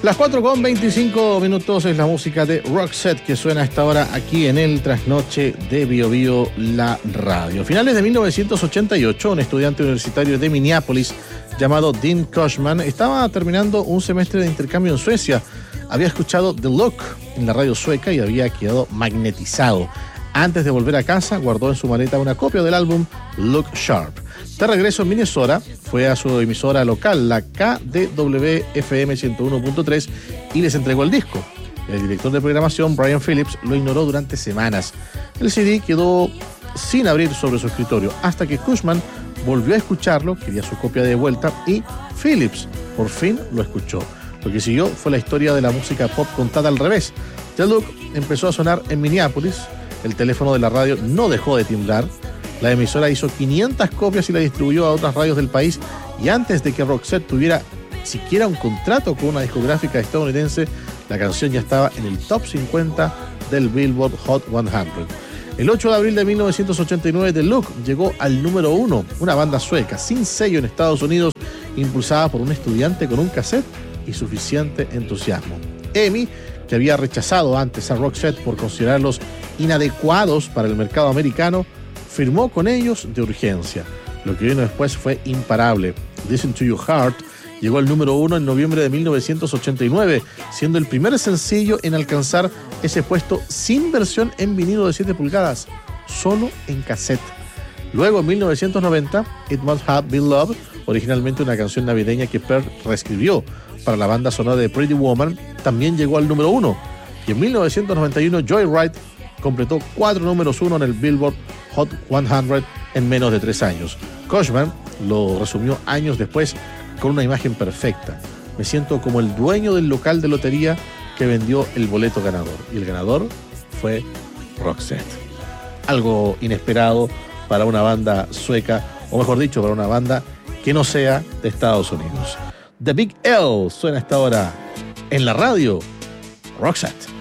Las 4:25 es la música de Roxette que suena a esta hora aquí en el Trasnoche de Bio Bio, la radio. Finales de 1988, un estudiante universitario de Minneapolis llamado Dean Cushman estaba terminando un semestre de intercambio en Suecia. Había escuchado The Look en la radio sueca y había quedado magnetizado. Antes de volver a casa, guardó en su maleta una copia del álbum Look Sharp. De regreso en Minnesota, fue a su emisora local, la KDWFM 101.3, y les entregó el disco. El director de programación, Brian Phillips, lo ignoró durante semanas. El CD quedó sin abrir sobre su escritorio, hasta que Cushman volvió a escucharlo, quería su copia de vuelta, y Phillips por fin lo escuchó. Lo que siguió fue la historia de la música pop contada al revés. The Look empezó a sonar en Minneapolis, el teléfono de la radio no dejó de timbrar, la emisora hizo 500 copias y la distribuyó a otras radios del país, y antes de que Roxette tuviera siquiera un contrato con una discográfica estadounidense, la canción ya estaba en el top 50 del Billboard Hot 100. El 8 de abril de 1989, The Look llegó al número 1, una banda sueca sin sello en Estados Unidos, impulsada por un estudiante con un cassette y suficiente entusiasmo. EMI, que había rechazado antes a Roxette por considerarlos inadecuados para el mercado americano, firmó con ellos de urgencia. Lo que vino después fue imparable. Listen to Your Heart llegó al número 1 en noviembre de 1989, siendo el primer sencillo en alcanzar ese puesto sin versión en vinilo de 7 pulgadas, solo en cassette. Luego, en 1990, It Must Have Been Love, originalmente una canción navideña que Pearl reescribió para la banda sonora de Pretty Woman, también llegó al número 1. Y en 1991, Joyride completó 4 números 1 en el Billboard Hot 100 en menos de 3 años. Cushman lo resumió años después con una imagen perfecta. Me siento como el dueño del local de lotería que vendió el boleto ganador. Y el ganador fue Roxette. Algo inesperado para una banda sueca, o mejor dicho, para una banda que no sea de Estados Unidos. The Big L suena hasta ahora en la radio. Roxette.